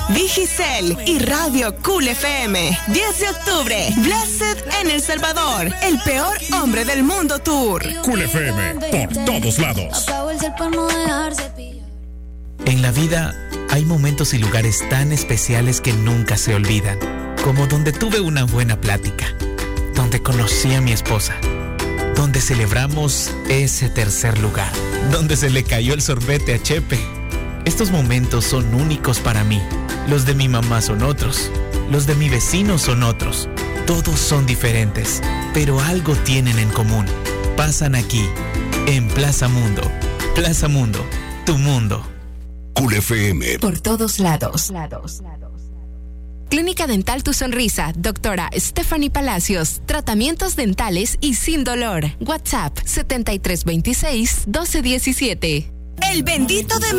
Digicel y Radio Cool FM. 10 de octubre, Blessed en El Salvador, el peor hombre del mundo tour. Cool FM, por todos lados. En la vida hay momentos y lugares tan especiales que nunca se olvidan, como donde tuve una buena plática, donde conocí a mi esposa, donde celebramos ese tercer lugar, donde se le cayó el sorbete a Chepe. Estos momentos son únicos para mí. Los de mi mamá son otros, los de mi vecino son otros. Todos son diferentes, pero algo tienen en común. Pasan aquí, en Plaza Mundo. Plaza Mundo, tu mundo. Cool FM. Por todos lados. Clínica Dental Tu Sonrisa, doctora Stephanie Palacios. Tratamientos dentales y sin dolor. WhatsApp 7326-1217. El bendito de